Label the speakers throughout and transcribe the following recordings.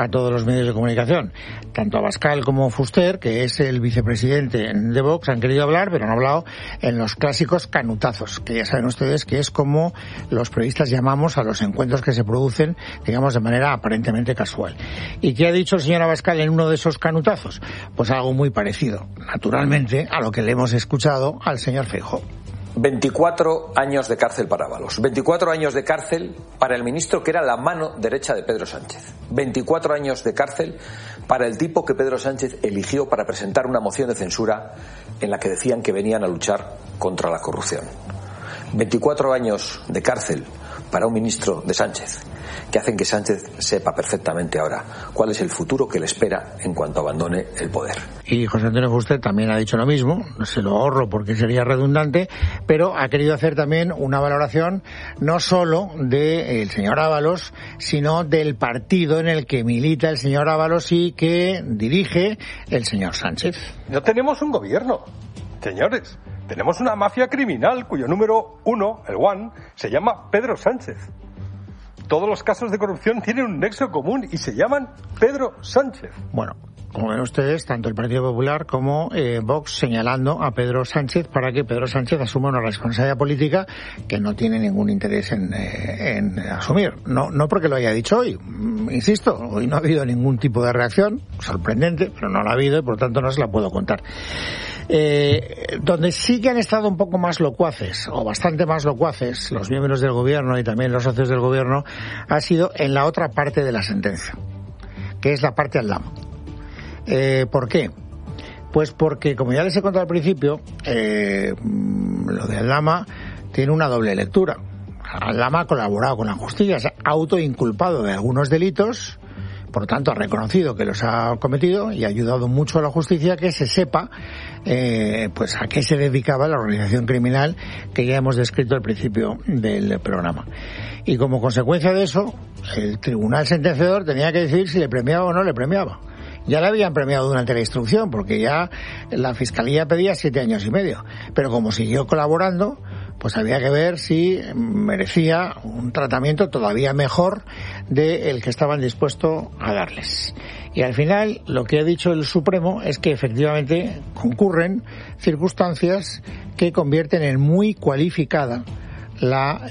Speaker 1: a todos los medios de comunicación. Tanto Abascal como Fuster, que es el vicepresidente de Vox, han querido hablar, pero han hablado en los clásicos canutazos, que ya saben ustedes que es como los periodistas llamamos a los encuentros que se producen, digamos, de manera aparentemente casual. ¿Y qué ha dicho el señor Abascal en uno de esos canutazos? Pues algo muy parecido, naturalmente, a lo que le hemos escuchado al señor Feijóo.
Speaker 2: 24 años de cárcel para Ábalos, 24 años de cárcel para el ministro que era la mano derecha de Pedro Sánchez, 24 años de cárcel para el tipo que Pedro Sánchez eligió para presentar una moción de censura en la que decían que venían a luchar contra la corrupción. 24 años de cárcel para un ministro de Sánchez, que hacen que Sánchez sepa perfectamente ahora cuál es el futuro que le espera en cuanto abandone el poder.
Speaker 1: Y José Antonio Fuster también ha dicho lo mismo, se lo ahorro porque sería redundante, pero ha querido hacer también una valoración no solo del señor Ábalos, sino del partido en el que milita el señor Ábalos y que dirige el señor Sánchez.
Speaker 3: No tenemos un gobierno, señores. Tenemos una mafia criminal cuyo número uno, el one, se llama Pedro Sánchez. Todos los casos de corrupción tienen un nexo común y se llaman Pedro Sánchez.
Speaker 1: Bueno, como ven ustedes, tanto el Partido Popular como Vox señalando a Pedro Sánchez para que Pedro Sánchez asuma una responsabilidad política que no tiene ningún interés en asumir. No porque lo haya dicho hoy, insisto, hoy no ha habido ningún tipo de reacción, sorprendente, pero no la ha habido y por tanto no se la puedo contar. Donde sí que han estado un poco más locuaces, o bastante más locuaces, los miembros del gobierno y también los socios del gobierno, ha sido en la otra parte de la sentencia, que es la parte Aldama. ¿Por qué? Pues porque, como ya les he contado al principio, lo de Aldama tiene una doble lectura. Aldama ha colaborado con la justicia, se ha autoinculpado de algunos delitos, por lo tanto ha reconocido que los ha cometido y ha ayudado mucho a la justicia que se sepa pues a qué se dedicaba la organización criminal que ya hemos descrito al principio del programa. Y como consecuencia de eso, el tribunal sentenciador tenía que decidir si le premiaba o no le premiaba. Ya le habían premiado durante la instrucción, porque ya la Fiscalía pedía 7 años y medio. Pero como siguió colaborando, pues había que ver si merecía un tratamiento todavía mejor del que estaban dispuestos a darles. Y al final, lo que ha dicho el Supremo es que efectivamente concurren circunstancias que convierten en muy cualificada la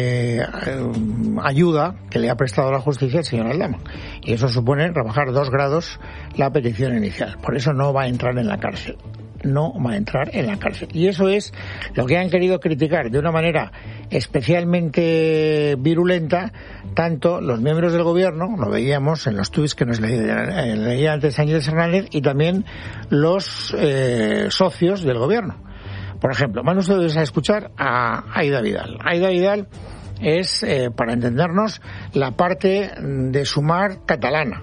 Speaker 1: ayuda que le ha prestado la justicia al señor Aldama. Y eso supone rebajar 2 grados la petición inicial. Por eso no va a entrar en la cárcel. No va a entrar en la cárcel. Y eso es lo que han querido criticar de una manera especialmente virulenta tanto los miembros del gobierno, lo veíamos en los tuits que nos leía antes Sánchez Hernández, y también los socios del gobierno. Por ejemplo, van ustedes a escuchar a Aida Vidal. Aida Vidal es, para entendernos, la parte de Sumar catalana.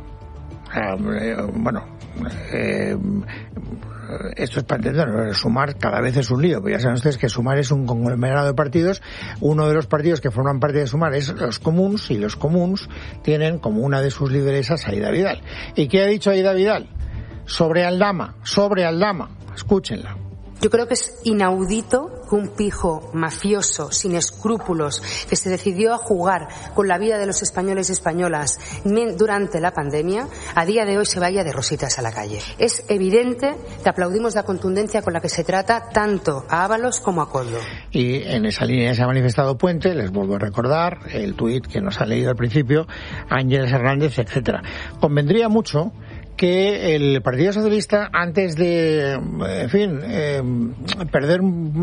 Speaker 1: Esto es para entender, Sumar cada vez es un lío, pero ya saben ustedes que Sumar es un conglomerado de partidos. Uno de los partidos que forman parte de Sumar es los Comuns, y los Comuns tienen como una de sus lideresas a Aida Vidal. ¿Y qué ha dicho Aida Vidal? Sobre Aldama, escúchenla.
Speaker 4: Yo creo que es inaudito que un pijo mafioso, sin escrúpulos, que se decidió a jugar con la vida de los españoles y españolas durante la pandemia, a día de hoy se vaya de rositas a la calle. Es evidente que aplaudimos la contundencia con la que se trata tanto a Ábalos como a Koldo.
Speaker 1: Y en esa línea se ha manifestado Puente, les vuelvo a recordar, el tuit que nos ha leído al principio, Ángeles Hernández, etcétera. Convendría mucho que el Partido Socialista, antes de, perder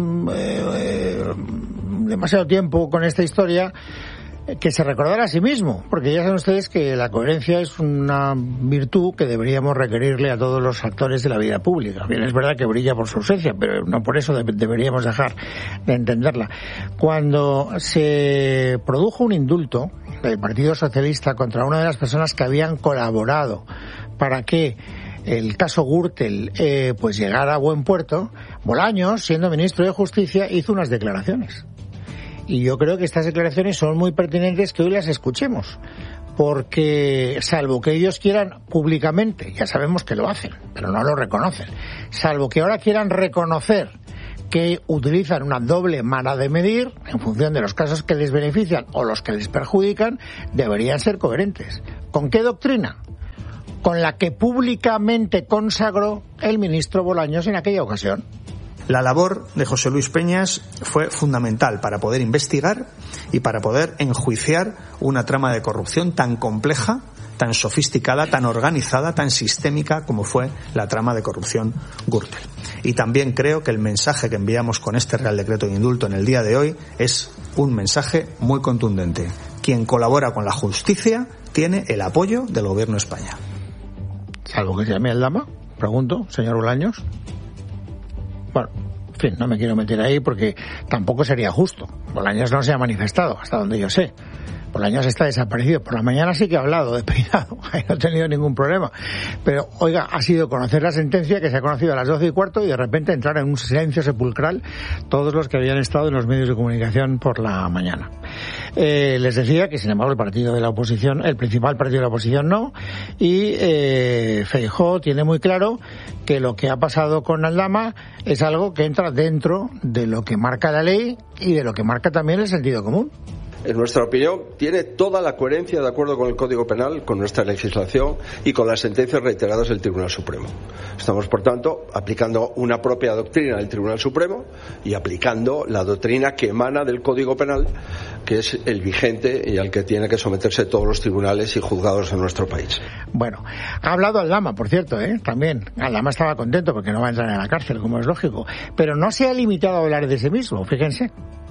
Speaker 1: demasiado tiempo con esta historia, que se recordara a sí mismo, porque ya saben ustedes que la coherencia es una virtud que deberíamos requerirle a todos los actores de la vida pública. Bien, es verdad que brilla por su ausencia, pero no por eso deberíamos dejar de entenderla. Cuando se produjo un indulto del Partido Socialista contra una de las personas que habían colaborado para que el caso Gürtel pues llegara a buen puerto, Bolaños, siendo ministro de Justicia, hizo unas declaraciones. Y yo creo que estas declaraciones son muy pertinentes que hoy las escuchemos, porque salvo que ellos quieran públicamente, ya sabemos que lo hacen, pero no lo reconocen, salvo que ahora quieran reconocer que utilizan una doble vara de medir en función de los casos que les benefician o los que les perjudican, deberían ser coherentes. ¿Con qué doctrina? con la que públicamente consagró el ministro Bolaños en aquella ocasión.
Speaker 5: La labor de José Luis Peñas fue fundamental para poder investigar y para poder enjuiciar una trama de corrupción tan compleja, tan sofisticada, tan organizada, tan sistémica como fue la trama de corrupción Gürtel. Y también creo que el mensaje que enviamos con este Real Decreto de Indulto en el día de hoy es un mensaje muy contundente. Quien colabora con la justicia tiene el apoyo del Gobierno de España.
Speaker 1: ¿Salvo que se llame Aldama? Pregunto, señor Bolaños. Bueno, en fin, no me quiero meter ahí porque tampoco sería justo. Bolaños no se ha manifestado, hasta donde yo sé. Bolaños está desaparecido. Por la mañana sí que ha hablado de peinado, no ha tenido ningún problema. Pero, oiga, ha sido conocer la sentencia que se ha conocido a las 12:15 y de repente entrar en un silencio sepulcral todos los que habían estado en los medios de comunicación por la mañana. Les decía que, sin embargo, el partido de la oposición, el principal partido de la oposición no, y Feijóo tiene muy claro que lo que ha pasado con Aldama es algo que entra dentro de lo que marca la ley y de lo que marca también el sentido común.
Speaker 6: En nuestra opinión, tiene toda la coherencia de acuerdo con el Código Penal, con nuestra legislación y con las sentencias reiteradas del Tribunal Supremo. Estamos, por tanto, aplicando una propia doctrina del Tribunal Supremo y aplicando la doctrina que emana del Código Penal, que es el vigente y al que tienen que someterse todos los tribunales y juzgados en nuestro país.
Speaker 1: Bueno, ha hablado Aldama, por cierto, también. Aldama estaba contento porque no va a entrar en la cárcel, como es lógico. Pero no se ha limitado a hablar de sí mismo, fíjense.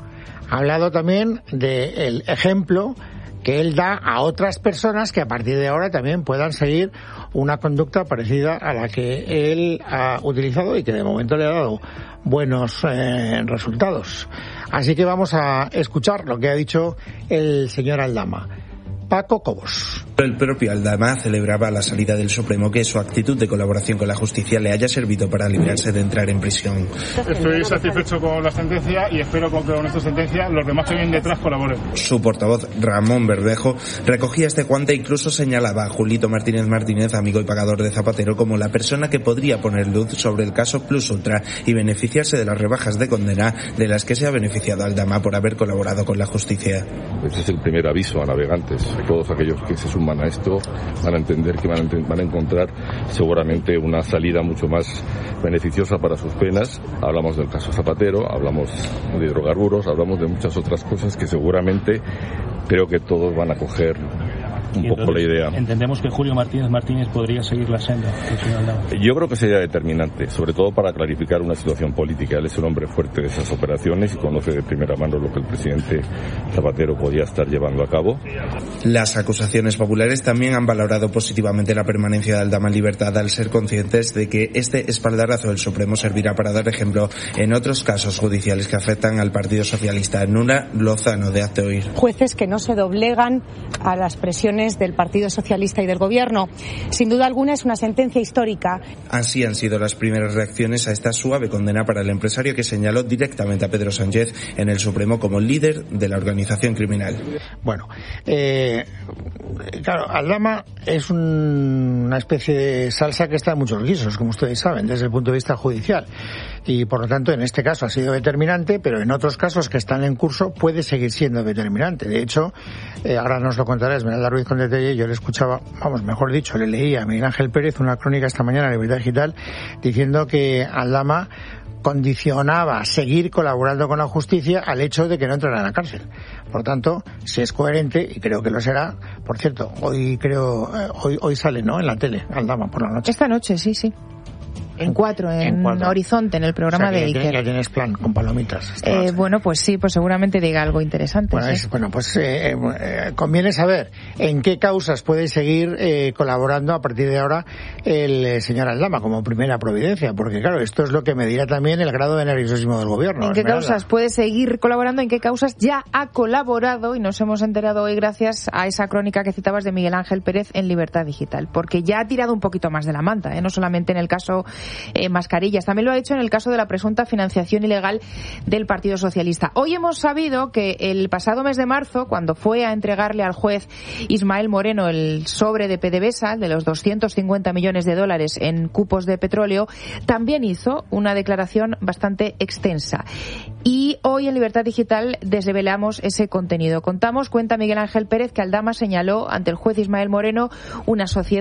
Speaker 1: Ha hablado también del ejemplo que él da a otras personas que a partir de ahora también puedan seguir una conducta parecida a la que él ha utilizado y que de momento le ha dado buenos resultados. Así que vamos a escuchar lo que ha dicho el señor Aldama. Paco Cobos.
Speaker 7: El propio Aldama celebraba a la salida del Supremo que su actitud de colaboración con la justicia le haya servido para librarse de entrar en prisión.
Speaker 8: Estoy satisfecho con la sentencia y espero que con esta sentencia los demás que vienen detrás colaboren.
Speaker 7: Su portavoz, Ramón Verdejo, recogía este guante e incluso señalaba a Julito Martínez, amigo y pagador de Zapatero, como la persona que podría poner luz sobre el caso Plus Ultra y beneficiarse de las rebajas de condena de las que se ha beneficiado Aldama por haber colaborado con la justicia.
Speaker 9: Este es el primer aviso a navegantes. Todos aquellos que se suman a esto van a entender que van a encontrar seguramente una salida mucho más beneficiosa para sus penas. Hablamos del caso Zapatero, hablamos de hidrocarburos, hablamos de muchas otras cosas que seguramente creo que todos van a coger un poco la idea.
Speaker 10: Entendemos que Julio Martínez podría seguir la senda.
Speaker 9: Yo creo que sería determinante, sobre todo para clarificar una situación política. Él es un hombre fuerte de esas operaciones y conoce de primera mano lo que el presidente Zapatero podía estar llevando a cabo.
Speaker 7: Las acusaciones populares también han valorado positivamente la permanencia de Aldama en libertad al ser conscientes de que este espaldarazo del Supremo servirá para dar ejemplo en otros casos judiciales que afectan al Partido Socialista. Nura Lozano, de Hazte Oír.
Speaker 11: Jueces que no se doblegan a las presiones del Partido Socialista y del Gobierno. Sin duda alguna es una sentencia histórica.
Speaker 7: Así han sido las primeras reacciones a esta suave condena para el empresario que señaló directamente a Pedro Sánchez en el Supremo como líder de la organización criminal.
Speaker 1: Bueno, claro, Aldama es una especie de salsa que está en muchos guisos, como ustedes saben, desde el punto de vista judicial. Y por lo tanto, en este caso ha sido determinante, pero en otros casos que están en curso puede seguir siendo determinante. De hecho, ahora nos lo contará Esmeralda Ruiz con detalle. Yo le escuchaba, mejor dicho, le leía a Miguel Ángel Pérez una crónica esta mañana en Libertad Digital diciendo que Aldama condicionaba seguir colaborando con la justicia al hecho de que no entrara en la cárcel. Por tanto, si es coherente, y creo que lo será, por cierto, hoy sale, ¿no?, en la tele, Aldama, por la noche.
Speaker 12: Esta noche, sí. En 4, en Horizonte, en el programa de Iker.
Speaker 1: Ya tienes plan con palomitas.
Speaker 12: Bueno, pues sí, pues seguramente diga algo interesante.
Speaker 1: Bueno, conviene saber en qué causas puede seguir colaborando a partir de ahora el señor Aldama como primera providencia, porque claro, esto es lo que medirá también el grado de nerviosismo del gobierno.
Speaker 12: ¿En qué causas puede seguir colaborando? ¿En qué causas ya ha colaborado? Y nos hemos enterado hoy gracias a esa crónica que citabas de Miguel Ángel Pérez en Libertad Digital, porque ya ha tirado un poquito más de la manta, no solamente en el caso Mascarillas, también lo ha hecho en el caso de la presunta financiación ilegal del Partido Socialista. Hoy hemos sabido que el pasado mes de marzo, cuando fue a entregarle al juez Ismael Moreno el sobre de PDVSA, de los 250 millones de dólares en cupos de petróleo, también hizo una declaración bastante extensa. Y hoy en Libertad Digital desvelamos ese contenido. Cuenta Miguel Ángel Pérez que Aldama señaló ante el juez Ismael Moreno una sociedad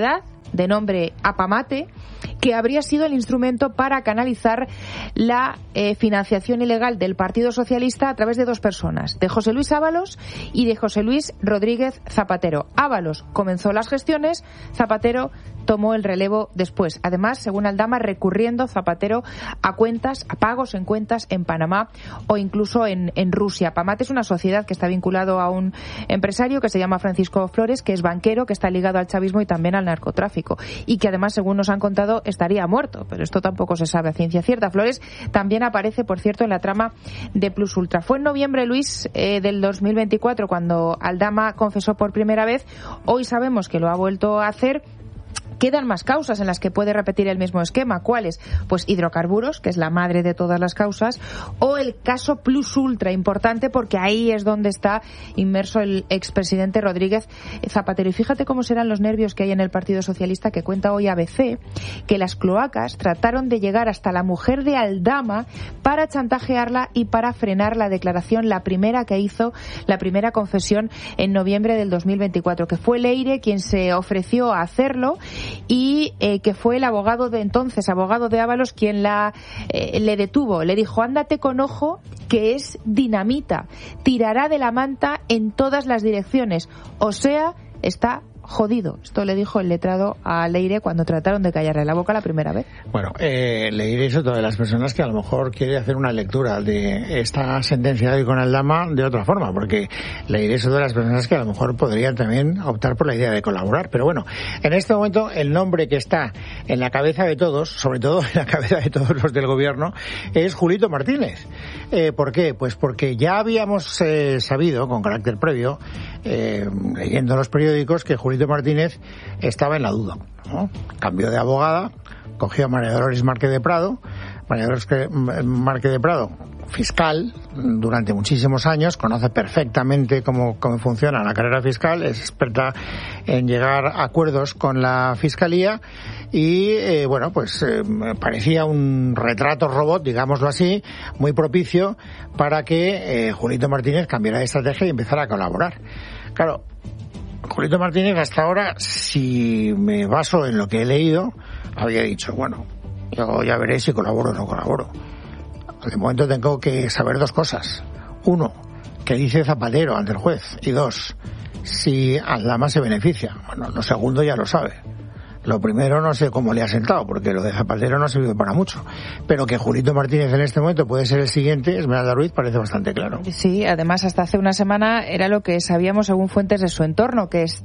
Speaker 12: de nombre Apamate, que habría sido el instrumento para canalizar la financiación ilegal del Partido Socialista a través de dos personas, de José Luis Ábalos y de José Luis Rodríguez Zapatero. Ábalos comenzó las gestiones, Zapatero tomó el relevo después. Además, según Aldama, recurriendo Zapatero a cuentas, a pagos en cuentas en Panamá o incluso en Rusia. Apamate es una sociedad que está vinculado a un empresario que se llama Francisco Flores, que es banquero, que está ligado al chavismo y también al narcotráfico, y que además, según nos han contado, estaría muerto, pero esto tampoco se sabe a ciencia cierta. Flores también aparece, por cierto, en la trama de Plus Ultra. Fue en noviembre, Luis, del 2024 cuando Aldama confesó por primera vez. Hoy sabemos que lo ha vuelto a hacer. Quedan más causas en las que puede repetir el mismo esquema. ¿Cuáles? Pues hidrocarburos, que es la madre de todas las causas, o el caso Plus Ultra, importante porque ahí es donde está inmerso el expresidente Rodríguez Zapatero. Y fíjate cómo serán los nervios que hay en el Partido Socialista, que cuenta hoy ABC que las cloacas trataron de llegar hasta la mujer de Aldama para chantajearla y para frenar la declaración, la primera que hizo, la primera confesión en noviembre del 2024, que fue Leire quien se ofreció a hacerlo, y que fue el abogado de entonces, abogado de Ábalos, quien le detuvo. Le dijo: ándate con ojo, que es dinamita, tirará de la manta en todas las direcciones, o sea, está jodido. Esto le dijo el letrado a Leire cuando trataron de callarle la boca la primera vez.
Speaker 1: Bueno, Leire es otra de las personas que a lo mejor quiere hacer una lectura de esta sentencia de hoy con Aldama de otra forma, porque Leire es otra de las personas que a lo mejor podrían también optar por la idea de colaborar. Pero bueno, en este momento el nombre que está en la cabeza de todos, sobre todo en la cabeza de todos los del gobierno, es Julito Martínez. ¿Por qué? Pues porque ya habíamos sabido, con carácter previo, leyendo los periódicos, que Julito Martínez estaba en la duda, ¿no? Cambió de abogada, cogió a María Dolores Márquez de Prado. María Dolores Márquez de Prado, fiscal durante muchísimos años, conoce perfectamente cómo funciona la carrera fiscal, es experta en llegar a acuerdos con la Fiscalía y, parecía un retrato robot, digámoslo así, muy propicio para que Julito Martínez cambiara de estrategia y empezara a colaborar. Claro, Julito Martínez hasta ahora, si me baso en lo que he leído, había dicho, bueno, yo ya veré si colaboro o no colaboro. De momento tengo que saber dos cosas. Uno, qué dice Zapatero ante el juez. Y dos, si Aldama se beneficia. Bueno, lo segundo ya lo sabe. Lo primero no sé cómo le ha sentado, porque lo de Zapatero no ha servido para mucho. Pero que Julito Martínez en este momento puede ser el siguiente, Esmeralda Ruiz, parece bastante claro.
Speaker 12: Sí, además hasta hace una semana era lo que sabíamos según fuentes de su entorno, que es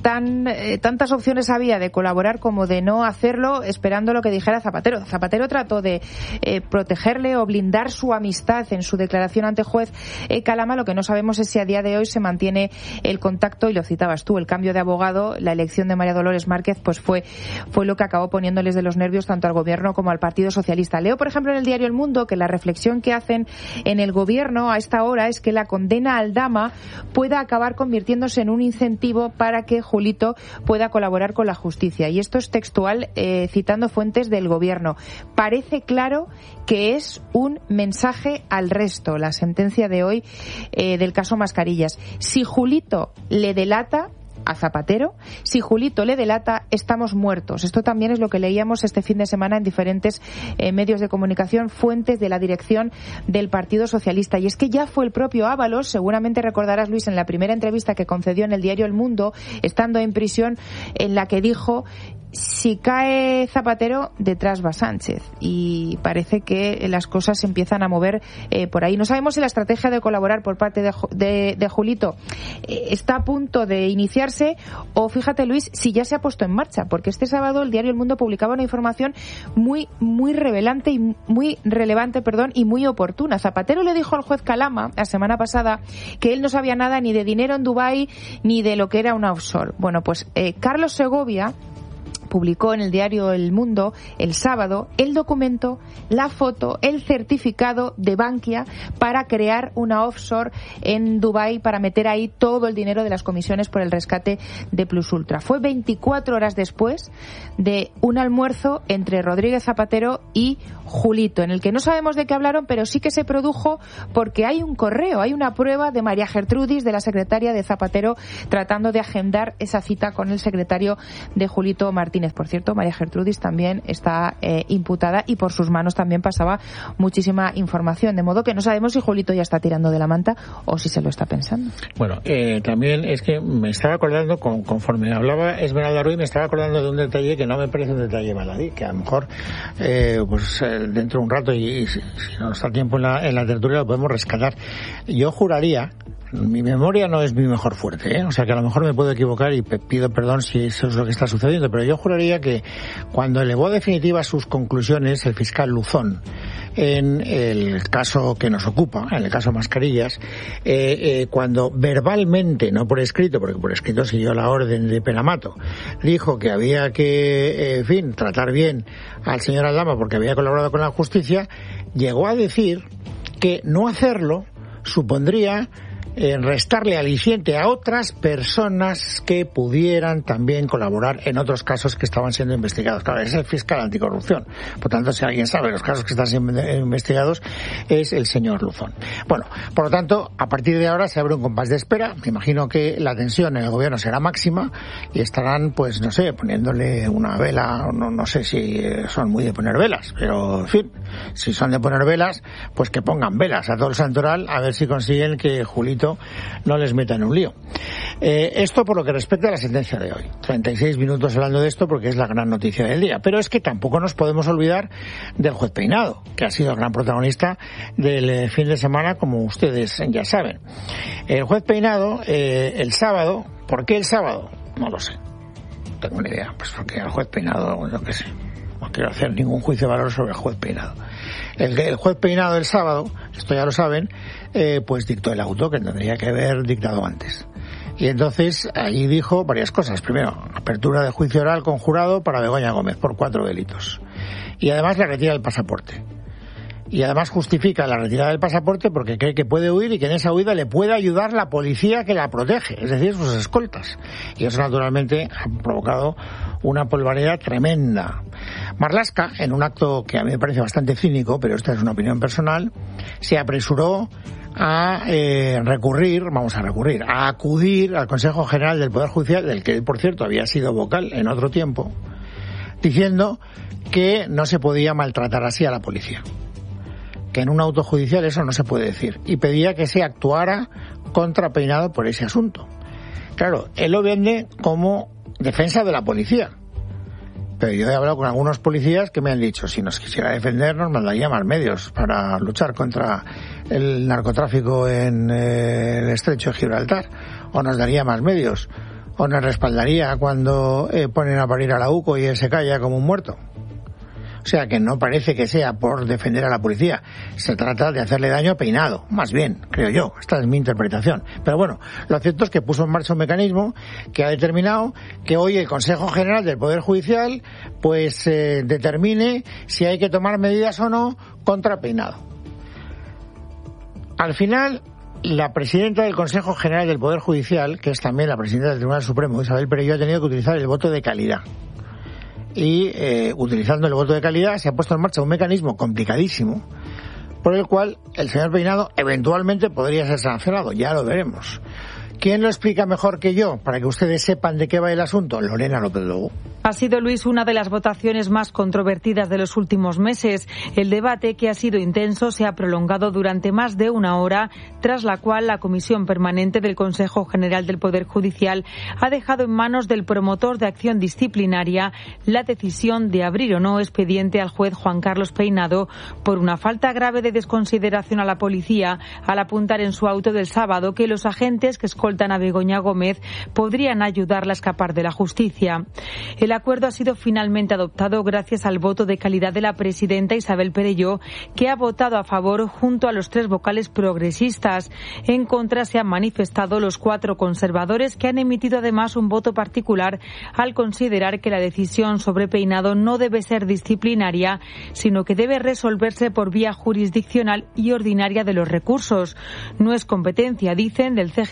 Speaker 12: tantas opciones había de colaborar como de no hacerlo, esperando lo que dijera Zapatero. Zapatero trató de protegerle o blindar su amistad en su declaración ante juez Calama. Lo que no sabemos es si a día de hoy se mantiene el contacto, y lo citabas tú, el cambio de abogado, la elección de María Dolores Márquez, pues fue lo que acabó poniéndoles de los nervios tanto al gobierno como al Partido Socialista. Leo, por ejemplo, en el diario El Mundo que la reflexión que hacen en el gobierno a esta hora es que la condena a Aldama pueda acabar convirtiéndose en un incentivo para que Julito pueda colaborar con la justicia. Y esto es textual, citando fuentes del gobierno. Parece claro que es un mensaje al resto, la sentencia de hoy del caso Mascarillas. Si Julito le delata a Zapatero, si Julito le delata, estamos muertos. Esto también es lo que leíamos este fin de semana en diferentes medios de comunicación, fuentes de la dirección del Partido Socialista. Y es que ya fue el propio Ábalos, seguramente recordarás, Luis, en la primera entrevista que concedió en el diario El Mundo, estando en prisión, en la que dijo: si cae Zapatero, detrás va Sánchez. Y parece que las cosas se empiezan a mover por ahí. No sabemos si la estrategia de colaborar por parte de Julito está a punto de iniciarse, o fíjate, Luis, si ya se ha puesto en marcha, porque este sábado el diario El Mundo publicaba una información muy relevante y muy muy oportuna. Zapatero le dijo al juez Calama la semana pasada que él no sabía nada ni de dinero en Dubái ni de lo que era una offshore. Bueno, pues Carlos Segovia publicó en el diario El Mundo el sábado el documento, la foto, el certificado de Bankia para crear una offshore en Dubái, para meter ahí todo el dinero de las comisiones por el rescate de Plus Ultra. Fue 24 horas después de un almuerzo entre Rodríguez Zapatero y Julito, en el que no sabemos de qué hablaron, pero sí que se produjo porque hay un correo, hay una prueba de María Gertrudis, de la secretaria de Zapatero, tratando de agendar esa cita con el secretario de Julito Martínez. Por cierto, María Gertrudis también está imputada y por sus manos también pasaba muchísima información, de modo que no sabemos si Julito ya está tirando de la manta o si se lo está pensando.
Speaker 1: Bueno, también es que me estaba acordando, conforme hablaba Esmeralda Ruiz, me estaba acordando de un detalle que no me parece un detalle baladí, que a lo mejor dentro de un rato y si no está tiempo en la tertulia lo podemos rescatar. Yo juraría, mi memoria no es mi mejor fuerte, o sea que a lo mejor me puedo equivocar y pido perdón si eso es lo que está sucediendo, pero yo juraría que cuando elevó definitivas sus conclusiones el fiscal Luzón en el caso que nos ocupa, en el caso Mascarillas, cuando verbalmente, no por escrito, porque por escrito siguió la orden de Penamato, dijo que había que, tratar bien al señor Aldama porque había colaborado con la justicia, llegó a decir que no hacerlo supondría restarle aliciente a otras personas que pudieran también colaborar en otros casos que estaban siendo investigados. Claro, es el fiscal anticorrupción. Por tanto, si alguien sabe los casos que están siendo investigados, es el señor Luzón. Bueno, por lo tanto, a partir de ahora se abre un compás de espera. Me imagino que la tensión en el gobierno será máxima y estarán, pues, no sé, poniéndole una vela. No sé si son muy de poner velas, pero, en fin, si son de poner velas, pues que pongan velas a todo el santoral a ver si consiguen que Julito no les meta en un lío. Esto por lo que respecta a la sentencia de hoy. 36 minutos hablando de esto porque es la gran noticia del día. Pero es que tampoco nos podemos olvidar del juez Peinado, que ha sido el gran protagonista del fin de semana, como ustedes ya saben. El juez Peinado, el sábado, ¿por qué el sábado? No lo sé. No tengo ni idea. Pues porque el juez Peinado, yo qué sé. No quiero hacer ningún juicio de valor sobre el juez Peinado. El juez Peinado el sábado, esto ya lo saben, pues dictó el auto que tendría que haber dictado antes. Y entonces allí dijo varias cosas. Primero, apertura de juicio oral con jurado para Begoña Gómez por 4 delitos. Y además le retira el pasaporte. Y además justifica la retirada del pasaporte porque cree que puede huir y que en esa huida le puede ayudar la policía que la protege, es decir, sus escoltas. Y eso naturalmente ha provocado una polvareda tremenda. Marlaska, en un acto que a mí me parece bastante cínico, pero esta es una opinión personal, se apresuró a acudir al Consejo General del Poder Judicial, del que, por cierto, había sido vocal en otro tiempo, diciendo que no se podía maltratar así a la policía, que en un auto judicial eso no se puede decir, y pedía que se actuara contra Peinado por ese asunto. Claro, él lo vende como defensa de la policía, pero yo he hablado con algunos policías que me han dicho, si nos quisiera defender nos mandaría más medios para luchar contra el narcotráfico en el estrecho de Gibraltar, o nos daría más medios, o nos respaldaría cuando ponen a parir a la UCO y él se calla como un muerto. O sea que no parece que sea por defender a la policía. Se trata de hacerle daño a Peinado, más bien, creo yo. Esta es mi interpretación. Pero bueno, lo cierto es que puso en marcha un mecanismo que ha determinado que hoy el Consejo General del Poder Judicial pues determine si hay que tomar medidas o no contra Peinado. Al final, la presidenta del Consejo General del Poder Judicial, que es también la presidenta del Tribunal Supremo, Isabel Perelló, ha tenido que utilizar el voto de calidad. Y utilizando el voto de calidad se ha puesto en marcha un mecanismo complicadísimo por el cual el señor Peinado eventualmente podría ser sancionado. Ya lo veremos. ¿Quién lo explica mejor que yo para que ustedes sepan de qué va el asunto? Lorena López Lobo.
Speaker 13: Ha sido, Luis, una de las votaciones más controvertidas de los últimos meses. El debate, que ha sido intenso, se ha prolongado durante más de 1 hora, tras la cual la Comisión Permanente del Consejo General del Poder Judicial ha dejado en manos del promotor de acción disciplinaria la decisión de abrir o no expediente al juez Juan Carlos Peinado por una falta grave de desconsideración a la policía al apuntar en su auto del sábado que los agentes que escoltan a Begoña Gómez podrían ayudarla a escapar de la justicia. El acuerdo ha sido finalmente adoptado gracias al voto de calidad de la presidenta Isabel Perelló, que ha votado a favor junto a los 3 vocales progresistas. En contra se han manifestado los 4 conservadores, que han emitido además un voto particular al considerar que la decisión sobre Peinado no debe ser disciplinaria, sino que debe resolverse por vía jurisdiccional y ordinaria de los recursos. No es competencia, dicen, del CGPJ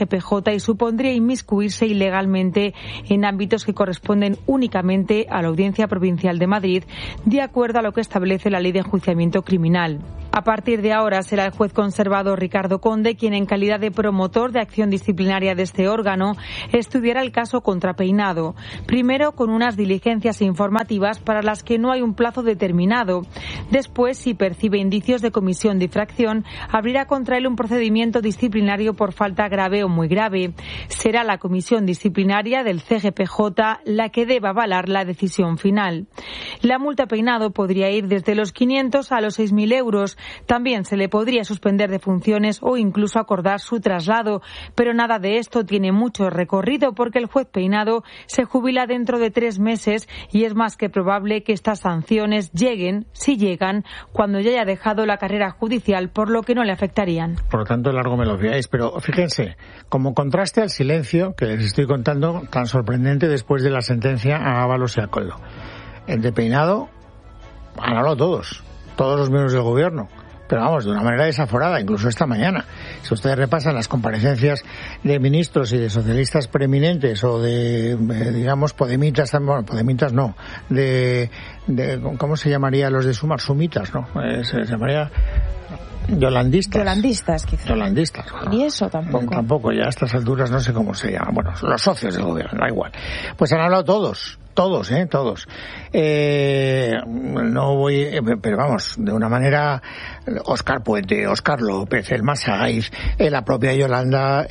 Speaker 13: y supondría inmiscuirse ilegalmente en ámbitos que corresponden únicamente a la Audiencia Provincial de Madrid, de acuerdo a lo que establece la Ley de Enjuiciamiento Criminal. A partir de ahora será el juez conservador Ricardo Conde quien, en calidad de promotor de acción disciplinaria de este órgano, estudiará el caso contra Peinado. Primero, con unas diligencias informativas para las que no hay un plazo determinado. Después, si percibe indicios de comisión de infracción, abrirá contra él un procedimiento disciplinario por falta grave o muy grave. Será la comisión disciplinaria del CGPJ la que deba avalar la decisión final. La multa a Peinado podría ir desde los 500 a los 6.000 euros. También se le podría suspender de funciones o incluso acordar su traslado, pero nada de esto tiene mucho recorrido porque el juez Peinado se jubila dentro de 3 meses y es más que probable que estas sanciones lleguen, si llegan, cuando ya haya dejado la carrera judicial, por lo que no le afectarían.
Speaker 1: Por lo tanto, largo me lo fiáis, pero fíjense, como contraste al silencio que les estoy contando, tan sorprendente después de la sentencia a Ábalos y a Koldo. El de Peinado han hablado todos los miembros del gobierno, pero vamos, de una manera desaforada, incluso esta mañana. Si ustedes repasan las comparecencias de ministros y de socialistas preeminentes o de, digamos, podemitas, bueno, podemitas no, de ¿cómo se llamaría los de Sumar? Sumitas, ¿no? Se llamaría yolandistas, quizás. Yolandistas. Bueno,
Speaker 12: ni eso tampoco.
Speaker 1: Tampoco, ya a estas alturas no sé cómo se llama. Bueno, los socios del gobierno, da igual. Pues han hablado todos. No voy, pero vamos, de una manera, Óscar Puente, Óscar López, el Masaiz, la propia Yolanda,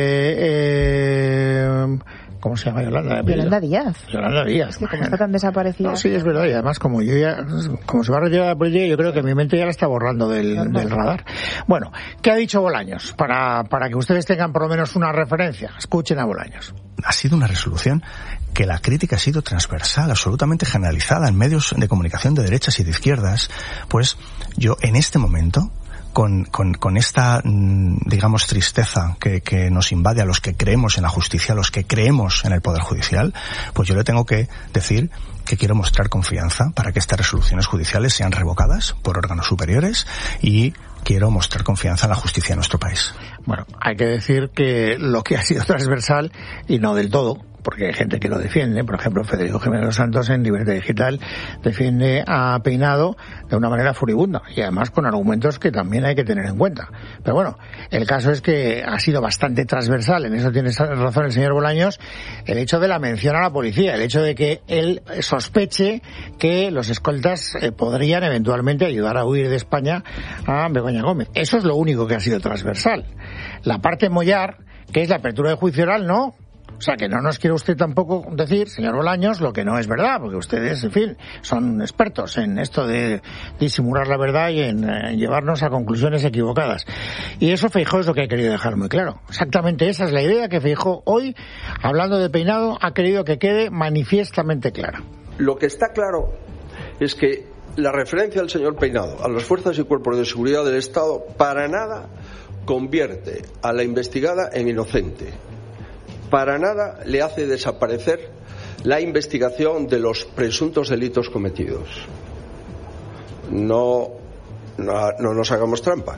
Speaker 1: ¿cómo se llama Yolanda?
Speaker 12: Yolanda Díaz.
Speaker 1: Yolanda Díaz.
Speaker 12: Sí, como está tan desaparecida.
Speaker 1: No, sí, es verdad, y además como se va a retirar la política, yo creo que mi mente ya la está borrando del radar. Bueno, ¿qué ha dicho Bolaños? Para que ustedes tengan por lo menos una referencia, escuchen a Bolaños.
Speaker 5: Ha sido una resolución que la crítica ha sido transversal, absolutamente generalizada en medios de comunicación de derechas y de izquierdas. Pues yo en este momento, con esta, digamos, tristeza que nos invade a los que creemos en la justicia, a los que creemos en el Poder Judicial, pues yo le tengo que decir que quiero mostrar confianza para que estas resoluciones judiciales sean revocadas por órganos superiores y quiero mostrar confianza en la justicia de nuestro país.
Speaker 1: Bueno, hay que decir que lo que ha sido transversal, y no del todo, porque hay gente que lo defiende, por ejemplo Federico Jiménez dos Santos en Libertad Digital defiende a Peinado de una manera furibunda y además con argumentos que también hay que tener en cuenta. Pero bueno, el caso es que ha sido bastante transversal, en eso tiene razón el señor Bolaños, el hecho de la mención a la policía, el hecho de que él sospeche que los escoltas podrían eventualmente ayudar a huir de España a Begoña Gómez. Eso es lo único que ha sido transversal. La parte mollar, que es la apertura de juicio oral, no. O sea, que no nos quiere usted tampoco decir, señor Bolaños, lo que no es verdad, porque ustedes, en fin, son expertos en esto de disimular la verdad y en llevarnos a conclusiones equivocadas. Y eso Feijóo es lo que ha querido dejar muy claro. Exactamente esa es la idea que Feijóo hoy, hablando de Peinado, ha querido que quede manifiestamente clara.
Speaker 6: Lo que está claro es que la referencia al señor Peinado a las fuerzas y cuerpos de seguridad del Estado para nada convierte a la investigada en inocente. Para nada le hace desaparecer la investigación de los presuntos delitos cometidos. No nos hagamos trampas.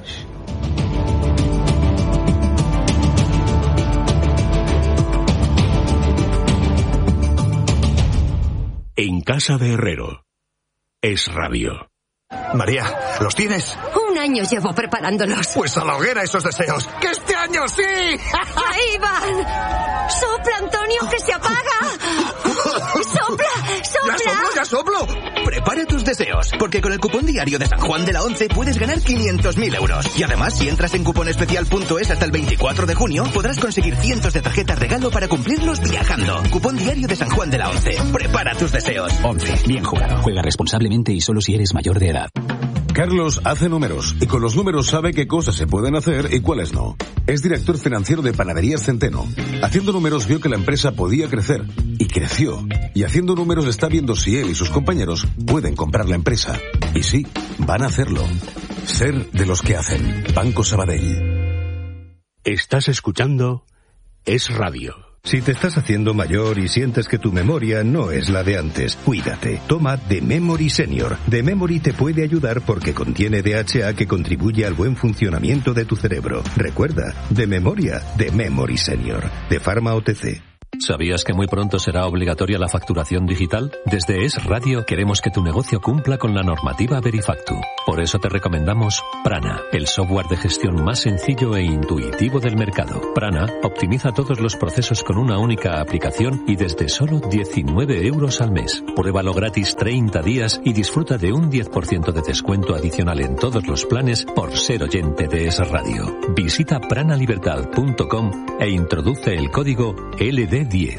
Speaker 14: En casa de Herrero. Es Radio.
Speaker 15: María, ¿los tienes?
Speaker 16: Un año llevo preparándolos.
Speaker 15: Pues a la hoguera esos deseos. ¡Que este año sí!
Speaker 16: ¡Ahí van! ¡Sopla, Antonio, que se apaga! ¡Sopla, sopla!
Speaker 15: ¡Ya soplo! Prepara tus deseos, porque con el cupón diario de San Juan de la Once puedes ganar 500.000 euros. Y además, si entras en cuponespecial.es hasta el 24 de junio, podrás conseguir cientos de tarjetas regalo para cumplirlos viajando. Cupón diario de San Juan de la Once. Prepara tus deseos.
Speaker 17: 11. Bien jugado. Juega responsablemente y solo si eres mayor de edad.
Speaker 18: Carlos hace números y con los números sabe qué cosas se pueden hacer y cuáles no. Es director financiero de Panaderías Centeno. Haciendo números vio que la empresa podía crecer y creció. Y haciendo números está viendo si él y sus compañeros pueden comprar la empresa. Y sí, van a hacerlo. Ser de los que hacen. Banco Sabadell.
Speaker 14: Estás escuchando Es Radio.
Speaker 19: Si te estás haciendo mayor y sientes que tu memoria no es la de antes, cuídate. Toma The Memory Senior. The Memory te puede ayudar porque contiene DHA que contribuye al buen funcionamiento de tu cerebro. Recuerda, de memoria, The Memory Senior. De Pharma OTC.
Speaker 20: ¿Sabías que muy pronto será obligatoria la facturación digital? Desde Es Radio queremos que tu negocio cumpla con la normativa Verifactu. Por eso te recomendamos Prana, el software de gestión más sencillo e intuitivo del mercado. Prana optimiza todos los procesos con una única aplicación y desde solo 19 euros al mes. Pruébalo gratis 30 días y disfruta de un 10% de descuento adicional en todos los planes por ser oyente de Es Radio. Visita pranalibertad.com e introduce el código LD10.
Speaker 21: 40-30.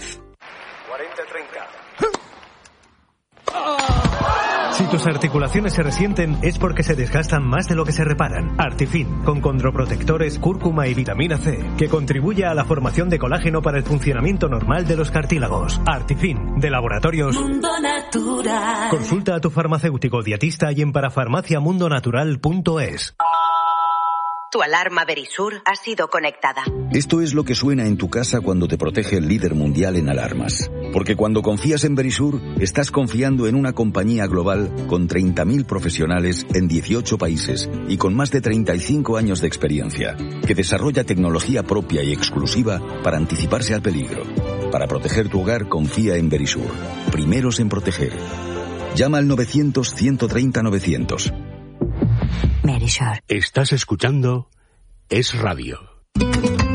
Speaker 21: Si tus articulaciones se resienten es porque se desgastan más de lo que se reparan. Artifin, con condroprotectores, cúrcuma y vitamina C, que contribuye a la formación de colágeno para el funcionamiento normal de los cartílagos. Artifin, de Laboratorios
Speaker 22: Mundo Natural.
Speaker 21: Consulta a tu farmacéutico dietista y en parafarmaciamundonatural.es.
Speaker 23: Tu alarma Verisur ha sido conectada.
Speaker 24: Esto es lo que suena en tu casa cuando te protege el líder mundial en alarmas. Porque cuando confías en Verisur, estás confiando en una compañía global con 30.000 profesionales en 18 países y con más de 35 años de experiencia, que desarrolla tecnología propia y exclusiva para anticiparse al peligro. Para proteger tu hogar, confía en Verisur. Primeros en proteger. Llama al 900-130-900.
Speaker 14: Estás escuchando Es Radio.